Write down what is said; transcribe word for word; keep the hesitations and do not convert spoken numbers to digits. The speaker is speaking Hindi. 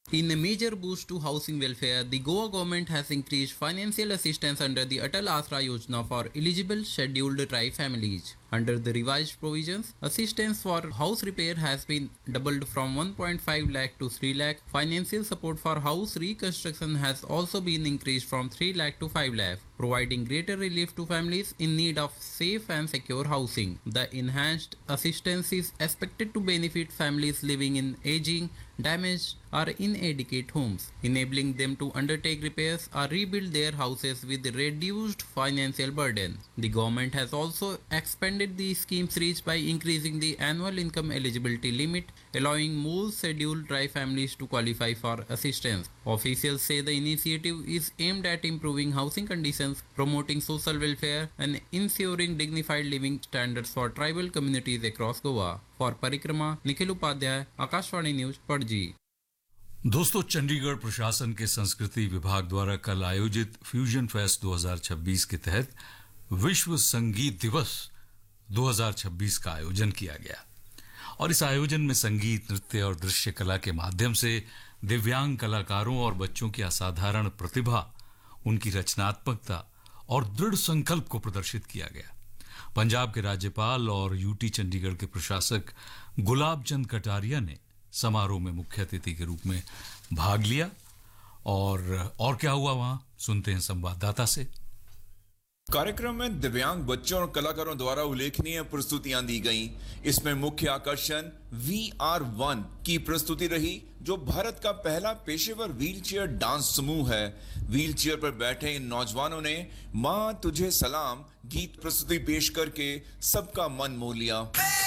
In a major boost to housing welfare, the Goa government has increased financial assistance under the Atal Asra Yojana for eligible scheduled tribe families. Under the revised provisions, assistance for house repair has been doubled from one point five lakh to three lakh. Financial support for house reconstruction has also been increased from three lakh to five lakh, providing greater relief to families in need of safe and secure housing. The enhanced assistance is expected to benefit families living in aging, damaged, or inadequate homes, enabling them to undertake repairs or rebuild their houses with reduced financial burden. The government has also expanded the scheme's reach by increasing the annual income eligibility limit, allowing more scheduled tribe families to qualify for assistance. Officials say the initiative is aimed at improving housing conditions, promoting social welfare, and ensuring dignified living standards for tribal communities across Goa. For Parikrama, Nikhil Upadhyay, Akashvani News, Padji. दोस्तों, चंडीगढ़ प्रशासन के संस्कृति विभाग द्वारा कल आयोजित फ्यूजन फेस्ट दो हज़ार छब्बीस के तहत विश्व संगीत दिवस दो हज़ार छब्बीस का आयोजन किया गया और इस आयोजन में संगीत, नृत्य और दृश्य कला के माध्यम से दिव्यांग कलाकारों और बच्चों की असाधारण प्रतिभा, उनकी रचनात्मकता और दृढ़ संकल्प को प्रदर्शित किया गया। पंजाब के राज्यपाल और यूटी चंडीगढ़ के प्रशासक गुलाब चंद कटारिया ने समारोह में मुख्य अतिथि के रूप में भाग लिया और और क्या हुआ वहां, सुनते हैं संवाददाता से। कार्यक्रम में दिव्यांग बच्चों और कलाकारों द्वारा उल्लेखनीय प्रस्तुतियां दी गईं। इसमें मुख्य आकर्षण वी आर वन की प्रस्तुति रही, जो भारत का पहला पेशेवर व्हीलचेयर डांस समूह है। व्हीलचेयर पर बैठे इन नौजवानों ने मां तुझे सलाम गीत प्रस्तुति पेश करके सबका मन मोह लिया।